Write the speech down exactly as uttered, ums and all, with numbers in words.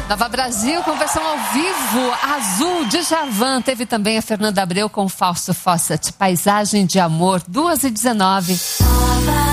Nova Brasil com versão ao vivo, Azul, Djavan. Teve também a Fernanda Abreu com Fausto Fawcett, Paisagem de Amor, duas e dezenove.